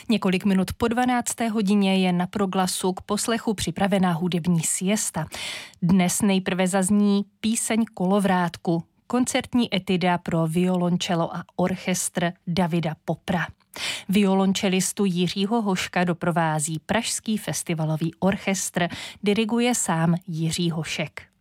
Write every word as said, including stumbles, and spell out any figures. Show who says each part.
Speaker 1: Několik minut po dvanácté hodině je na Proglasu k poslechu připravená hudební siesta. Dnes nejprve zazní píseň Kolovrátku, koncertní etuda pro violončelo a orchestr Davida Popra. Violončelistu Jiřího Hoška doprovází Pražský festivalový orchestr, diriguje sám Jiří Hošek.